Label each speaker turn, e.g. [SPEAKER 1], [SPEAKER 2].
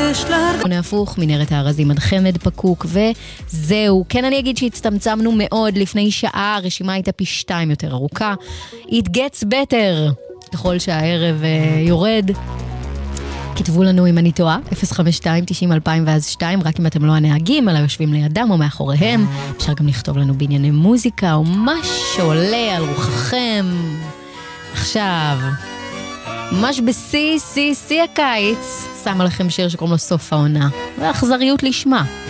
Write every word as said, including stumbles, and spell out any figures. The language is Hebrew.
[SPEAKER 1] עונה הפוך, מנהרת הארזים עד חמד פקוק, וזהו. כן, אני אגיד שהצטמצמנו מאוד. לפני שעה הרשימה הייתה פי שתיים יותר ארוכה. It gets better. ככל שהערב uh, יורד. כתבו לנו אם אני טועה, אפס חמש שתיים תשעים אלפיים ואז שתיים, רק אם אתם לא הנהגים, אלא יושבים לידם או מאחוריהם. אפשר גם לכתוב לנו בענייני מוזיקה, או מה שעולה על רוחכם. עכשיו, ממש בסי, סי, סי הקיץ, שמה לכם שיר שקוראים לו סוף העונה. ואכזריות לשמה.